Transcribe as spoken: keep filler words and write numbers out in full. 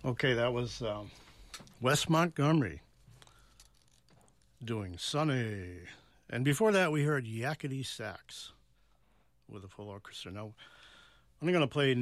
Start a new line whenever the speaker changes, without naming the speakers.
Okay, that was um, Wes Montgomery doing Sunny. And before that, we heard Yakety Sax with a full orchestra. Now, I'm going to play